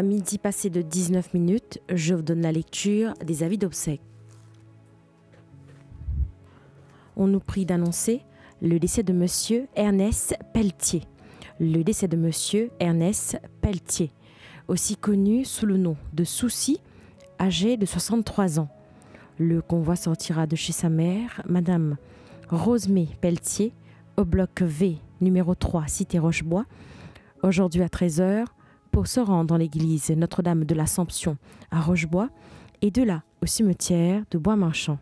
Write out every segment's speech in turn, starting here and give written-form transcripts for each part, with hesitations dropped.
À midi passé de 19 minutes, je vous donne la lecture des avis d'obsèques. On nous prie d'annoncer le décès de Monsieur Ernest Pelletier. Le décès de Monsieur Ernest Pelletier, aussi connu sous le nom de Souci, âgé de 63 ans. Le convoi sortira de chez sa mère, Madame Rosemée Pelletier, au bloc V, numéro 3, Cité Rochebois, aujourd'hui à 13h, pour se rendre dans l'église Notre-Dame de l'Assomption à Rochebois et de là au cimetière de Bois-Marchand.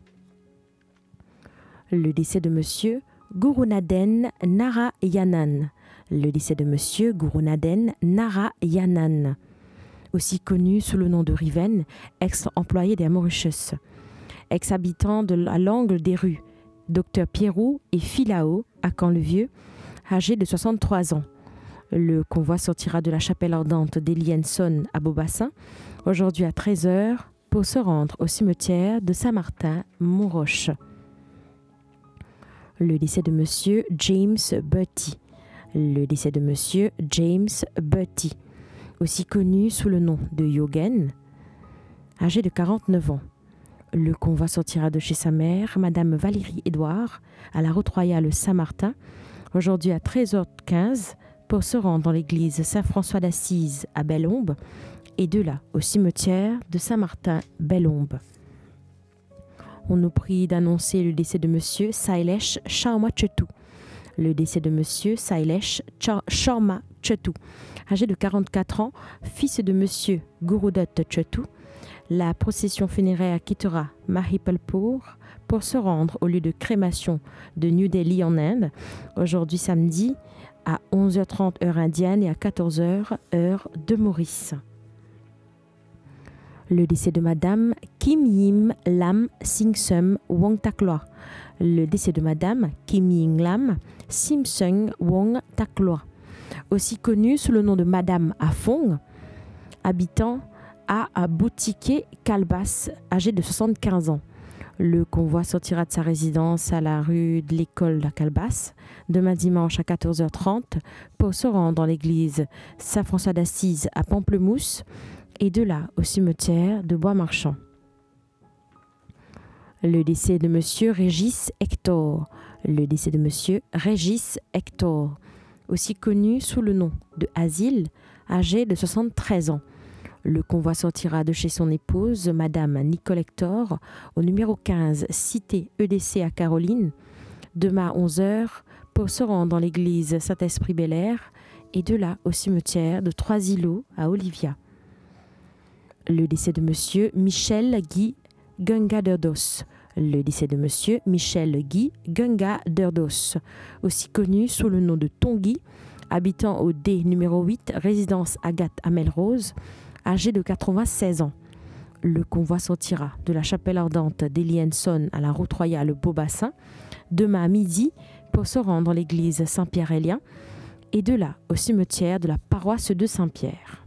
Le décès de Monsieur Gurunaden Narayanan. Le décès de Monsieur Gurunaden Narayanan, aussi connu sous le nom de Riven, ex-employé des Mauritius, ex-habitant à l'angle des rues Docteur Pierrot et Filao à Caen-le-Vieux, âgé de 63 ans. Le convoi sortira de la chapelle ardente d'Elienson à Beaubassin, aujourd'hui à 13h, pour se rendre au cimetière de Saint-Martin-Montroche. Le décès de Monsieur James Bertie. Le décès de Monsieur James Bertie, aussi connu sous le nom de Yogen, âgé de 49 ans. Le convoi sortira de chez sa mère, Madame Valérie Édouard, à la route royale Saint-Martin, aujourd'hui à 13h15, pour se rendre dans l'église Saint-François d'Assise à Belle-Ombe, et de là au cimetière de Saint-Martin-Belle-Ombe. On nous prie d'annoncer le décès de Monsieur Sailesh Sharma Chetou. Le décès de Monsieur Sailesh Sharma Chetou, âgé de 44 ans, fils de Monsieur Gurudutt Chetou. La procession funéraire quittera Mahipalpur pour se rendre au lieu de crémation de New Delhi en Inde, aujourd'hui samedi à 11h30 heure indienne et à 14h heure de Maurice. Le décès de Madame Kim Yim Lam Singsum Wong Takloa. Le décès de Madame Kim Yim Lam Simsung Wong Takloa, aussi connue sous le nom de Madame Afong, habitant à Boutiquet Calbas, âgée de 75 ans. Le convoi sortira de sa résidence à la rue de l'École à Calbas demain dimanche à 14h30 pour se rendre dans l'église Saint-François d'Assise à Pamplemousse et de là au cimetière de Bois-Marchand. Le décès de Monsieur Régis Hector. Le décès de Monsieur Régis Hector, aussi connu sous le nom de Asile, âgé de 73 ans. Le convoi sortira de chez son épouse, Madame Nicole Hector, au numéro 15, cité EDC à Caroline, demain à 11h, pour se rendre dans l'église Saint-Esprit-Bel-Air et de là au cimetière de Trois-Îlots à Olivia. Le décès de Monsieur Michel Guy Gunga-Derdos. Le décès de Monsieur Michel Guy Gunga-Derdos, aussi connu sous le nom de Tanguy, habitant au D numéro 8, résidence Agathe à Melrose, âgé de 96 ans. Le convoi sortira de la chapelle ardente d'Elienson à la route royale Beaubassin, demain à midi, pour se rendre dans l'église Saint-Pierre-Élien, et de là au cimetière de la paroisse de Saint-Pierre.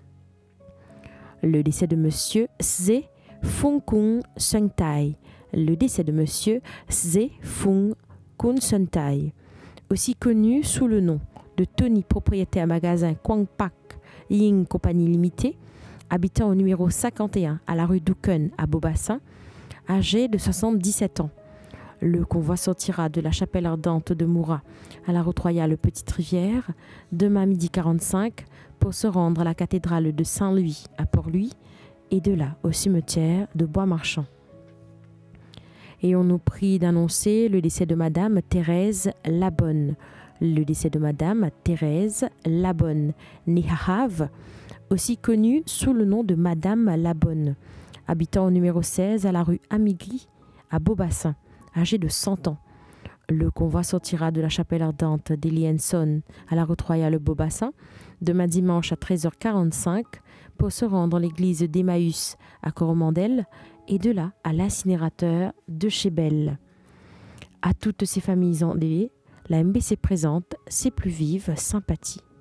Le décès de Monsieur Zé Fung Kung Sengtai. Le décès de Monsieur Zé Fung Kung Sengtai, aussi connu sous le nom de Tony, propriétaire magasin Quang Pak Ying Compagnie Limitée, habitant au numéro 51 à la rue Douken à Beaubassin, âgé de 77 ans. Le convoi sortira de la chapelle ardente de Moura à la route royale Petite Rivière, demain midi 45, pour se rendre à la cathédrale de Saint-Louis à Port-Louis et de là au cimetière de Bois-Marchand. Et on nous prie d'annoncer le décès de Madame Thérèse Labonne. Le décès de Madame Thérèse Labonne Nihahav, aussi connue sous le nom de Madame Labonne, habitant au numéro 16 à la rue Amigui à Beaubassin, âgée de 100 ans. Le convoi sortira de la chapelle ardente d'Elienson à la route royale Beaubassin demain dimanche à 13h45 pour se rendre dans l'église d'Emmaüs à Coromandel et de là à l'incinérateur de Chébel. À toutes ces familles endeuillées, la MBC présente ses plus vives sympathies.